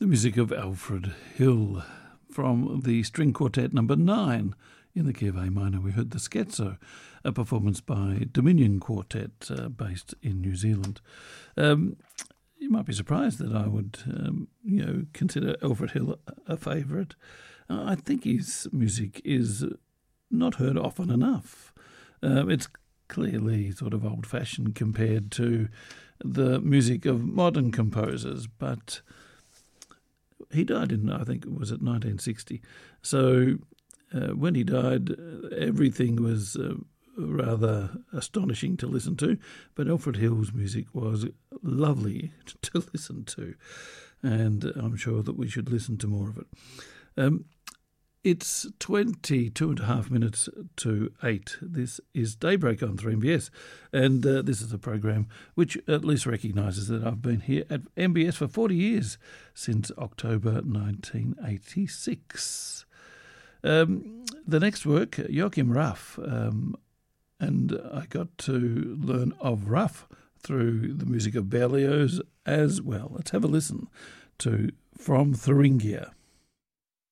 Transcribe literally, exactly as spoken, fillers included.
music of Alfred Hill from the string quartet number nine in the key of A minor. We heard the Scherzo, a performance by Dominion Quartet uh, based in New Zealand. Um, you might be surprised that I would, um, you know, consider Alfred Hill a, a favourite. Uh, I think his music is not heard often enough. Uh, it's clearly sort of old-fashioned compared to the music of modern composers, but he died in, I think, was it nineteen sixty? So uh, when he died, everything was uh, rather astonishing to listen to, but Alfred Hill's music was lovely to listen to, and I'm sure that we should listen to more of it. Um, It's twenty-two and a half minutes to eight. This is Daybreak on three M B S, and uh, this is a program which at least recognises that I've been here at M B S for forty years, since October nineteen eighty-six. Um, the next work, Joachim Raff, um, and I got to learn of Raff through the music of Berlioz as well. Let's have a listen to From Thuringia.